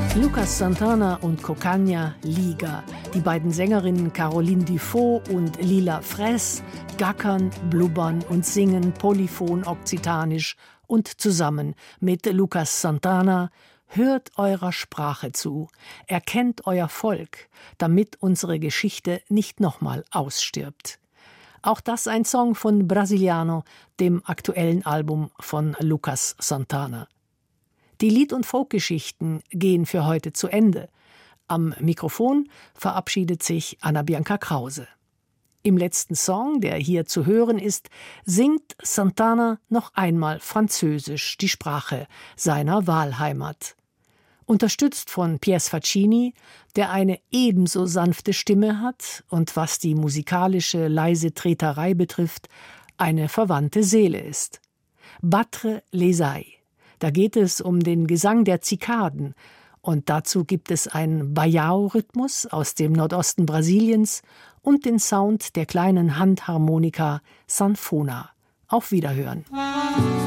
Lucas Santana und Cocagna Liga. Die beiden Sängerinnen Caroline Dufaux und Lila Fraisse gackern, blubbern und singen polyphon okzitanisch und zusammen mit Lucas Santana: Hört eurer Sprache zu, erkennt euer Volk, damit unsere Geschichte nicht nochmal ausstirbt. Auch das ein Song von Brasiliano, dem aktuellen Album von Lucas Santana. Die Lied- und Folkgeschichten gehen für heute zu Ende. Am Mikrofon verabschiedet sich Anna Bianca Krause. Im letzten Song, der hier zu hören ist, singt Santana noch einmal Französisch, die Sprache seiner Wahlheimat. Unterstützt von Piers Faccini, der eine ebenso sanfte Stimme hat und, was die musikalische leise Treterei betrifft, eine verwandte Seele ist. Battre les ailes. Da geht es um den Gesang der Zikaden und dazu gibt es einen Baião-Rhythmus aus dem Nordosten Brasiliens und den Sound der kleinen Handharmonika Sanfona. Auf Wiederhören.